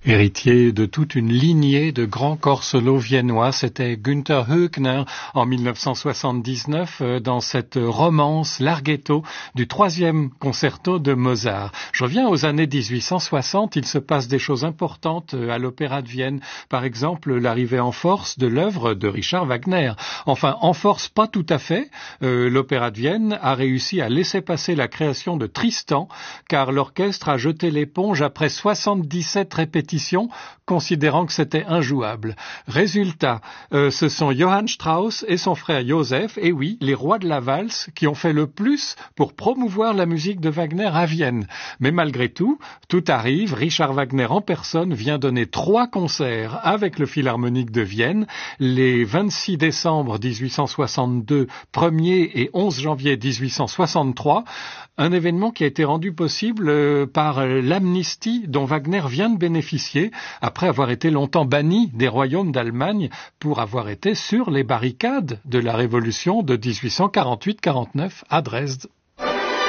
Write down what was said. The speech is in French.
Héritier de toute une lignée de grands corps solos viennois, c'était Günther Högner en 1979 dans cette romance Larghetto du 3e concerto de Mozart. Je reviens aux années 1860, il se passe des choses importantes à l'Opéra de Vienne. Par exemple, l'arrivée en force de l'œuvre de Richard Wagner. Enfin, en force, pas tout à fait. L'Opéra de Vienne a réussi à laisser passer la création de Tristan, car l'orchestre a jeté l'éponge après 77 répétitions, considérant que c'était injouable. Résultat, ce sont Johann Strauss et son frère Joseph, et oui, les rois de la valse, qui ont fait le plus pour promouvoir la musique de Wagner à Vienne. Mais malgré tout, tout arrive, Richard Wagner en personne vient donner 3 concerts avec le Philharmonique de Vienne, les 26 décembre 1862, 1er et 11 janvier 1863, un événement qui a été rendu possible par l'amnistie dont Wagner vient de bénéficier après avoir été longtemps banni des royaumes d'Allemagne pour avoir été sur les barricades de la révolution de 1848-49 à Dresde.